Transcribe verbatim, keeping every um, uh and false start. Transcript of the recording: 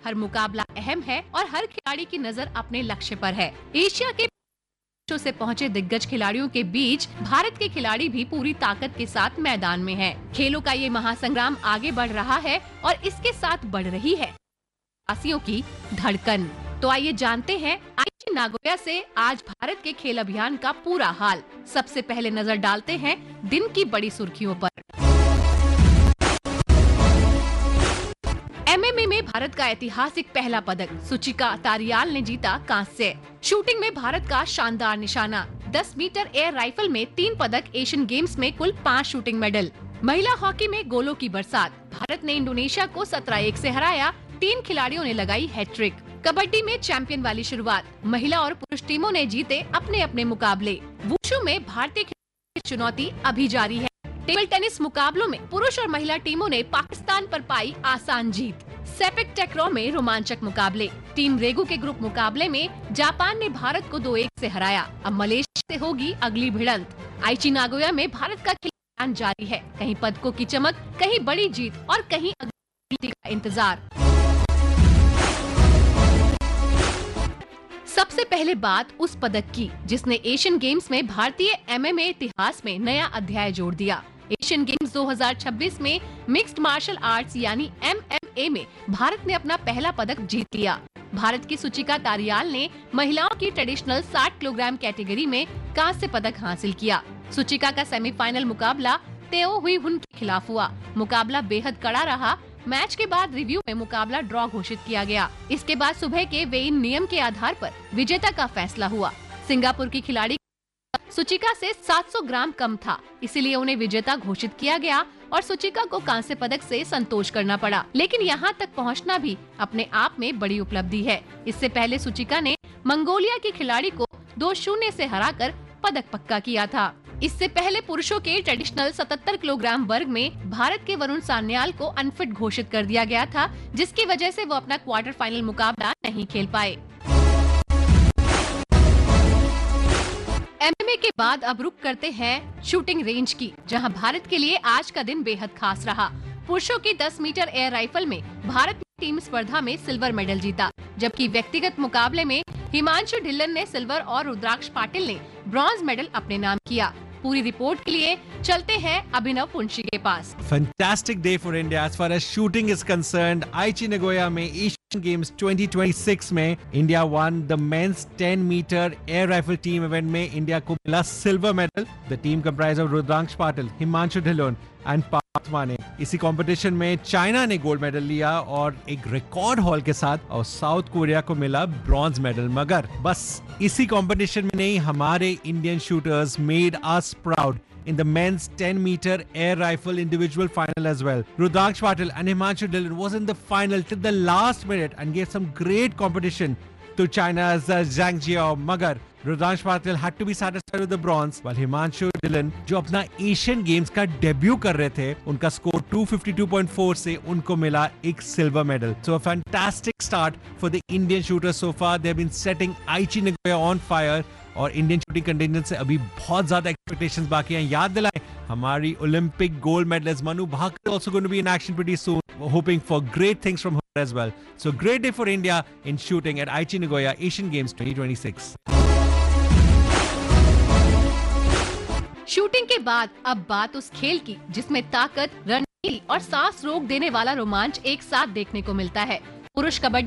हर मुकाबला अहम है और हर खिलाड़ी की नजर अपने लक्ष्य पर है। एशिया के देशों से पहुंचे दिग्गज खिलाड़ियों के बीच भारत के खिलाड़ी भी पूरी ताकत के साथ मैदान में हैं। खेलों का ये महासंग्राम आगे बढ़ रहा है और इसके साथ बढ़ रही है वासियों की धड़कन। तो आइए जानते हैं आईची नागोया से आज भारत के खेल अभियान का पूरा हाल। सबसे पहले नजर डालते हैं दिन की बड़ी सुर्खियों पर। एमएमए में भारत का ऐतिहासिक पहला पदक, सुचिका तारियाल ने जीता कांस्य। शूटिंग में भारत का शानदार निशाना, दस मीटर एयर राइफल में तीन पदक, एशियन गेम्स में कुल पाँच शूटिंग मेडल। महिला हॉकी में गोलों की बरसात, भारत ने इंडोनेशिया को सत्रह एक से हराया, तीन खिलाड़ियों ने लगाई हैट्रिक। कबड्डी में चैंपियन वाली शुरुआत, महिला और पुरुष टीमों ने जीते अपने अपने मुकाबले। वुशु में भारतीय खिलाड़ियों की चुनौती अभी जारी है। टेबल टेनिस मुकाबलों में पुरुष और महिला टीमों ने पाकिस्तान पर पाई आसान जीत। सेपेक टैक्रो में रोमांचक मुकाबले, टीम रेगू के ग्रुप मुकाबले में जापान ने भारत को दो एक से हराया। अब मलेशिया से होगी अगली भिड़ंत। आईची नागोया में भारत का खिलाड़ी जारी है, कहीं पदकों की चमक, कहीं बड़ी जीत और कहीं अगली जीत का इंतजार। सबसे पहले बात उस पदक की जिसने एशियन गेम्स में भारतीय एमएमए इतिहास में नया अध्याय जोड़ दिया। एशियन गेम्स दो हज़ार छब्बीस में मिक्स्ड मार्शल आर्ट्स यानी एमएमए में भारत ने अपना पहला पदक जीत लिया। भारत की सुचिका तारियाल ने महिलाओं की ट्रेडिशनल साठ किलोग्राम कैटेगरी में कांस्य पदक हासिल किया। सुचिका का सेमीफाइनल मुकाबला तेओ हुई हुन के खिलाफ हुआ। मुकाबला बेहद कड़ा रहा। मैच के बाद रिव्यू में मुकाबला ड्रॉ घोषित किया गया। इसके बाद सुबह के वेइन नियम के आधार पर विजेता का फैसला हुआ। सिंगापुर की खिलाड़ी सुचिका से सात सौ ग्राम कम था, इसीलिए उन्हें विजेता घोषित किया गया और सुचिका को कांस्य पदक से संतोष करना पड़ा। लेकिन यहाँ तक पहुँचना भी अपने आप में बड़ी उपलब्धि है। इससे पहले सुचिका ने मंगोलिया की खिलाड़ी को दो शून्य से हराकर पदक पक्का किया था। इससे पहले पुरुषों के ट्रेडिशनल सतहत्तर किलोग्राम वर्ग में भारत के वरुण सान्याल को अनफिट घोषित कर दिया गया था, जिसकी वजह से वो अपना क्वार्टर फाइनल मुकाबला नहीं खेल पाए। एमएमए के बाद अब रुक करते हैं शूटिंग रेंज की, जहां भारत के लिए आज का दिन बेहद खास रहा। पुरुषों की दस मीटर एयर राइफल में भारत ने टीम स्पर्धा में सिल्वर मेडल जीता, जबकि व्यक्तिगत मुकाबले में हिमांशु ढिल्लन ने सिल्वर और रुद्राक्ष पाटिल ने ब्रॉन्ज मेडल अपने नाम किया। पूरी रिपोर्ट के लिए चलते हैं अभिनव पुंशी के पास। Fantastic day for India as far as shooting is concerned. Aichi Nagoya में Asian Games twenty twenty-six में India won the men's ten meter air rifle team event में इंडिया को मिला silver medal. The team comprised of Rudransh Patil, Himanshu Dhillon and Partha माने। इसी competition में China ने gold medal लिया और एक रिकॉर्ड हॉल के साथ, और साउथ कोरिया को मिला ब्रॉन्ज मेडल। मगर बस इसी कंपटीशन में नहीं, हमारे Indian shooters made us proud in the men's ten meter air rifle individual final as well. Rudraksha Patil and Himanshu Dhillon was in the final till the last minute and gave some great competition to China's uh, Zhang Jiao. Magar Rudraksha Patil had to be satisfied with the bronze, while Himanshu Dhillon जो अपना Asian games का debut कर रहे थे, उनका score two fifty-two point four से उनको मिला एक silver medal. So a fantastic start for the Indian shooters so far. They have been setting Aichi Nagoya on fire. और इंडियन शूटिंग कंटिजेंट से अभी बहुत ज्यादा एक्सपेक्टेशंस बाकी हैं। याद दिलाएं हमारी Olympic gold medallist Manu Bhaker also going to be in action pretty soon. We're hoping for great things from her as well. So great day for India in shooting at Aichi Nagoya Asian Games twenty twenty-six. Shooting के बाद अब बात उस खेल की जिसमें ताकत, रणनीति और सांस रोक देने वाला रोमांच एक साथ देखने को मिलता है। पुरुष कबड्डी